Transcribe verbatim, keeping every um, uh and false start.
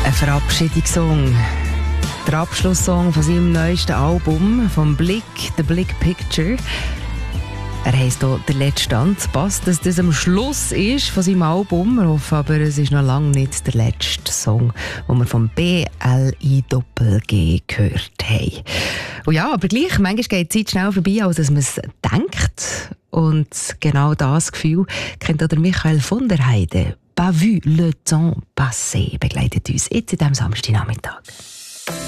Ein Verabschiedungssong. Der Abschlusssong von seinem neuesten Album, vom Blick, The Blick Picture. Er heisst hier «Der letzte Tanz». Passt, dass das am Schluss ist von seinem Album. Ich hoffe aber, es ist noch lange nicht der letzte Song, den wir vom B L I G gehört haben. Und ja, aber gleich, manchmal geht die Zeit schnell vorbei, als man es denkt. Und genau das Gefühl kennt auch der Michael von der Heide. «Pas vu le temps passer» begleitet uns jetzt in diesem Samstagnachmittag.